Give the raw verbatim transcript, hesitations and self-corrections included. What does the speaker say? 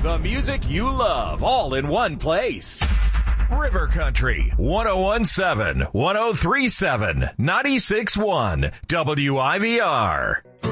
The music you love, all in one place. River Country, one oh one point seven, one oh three point seven, ninety-six point one, W I V R.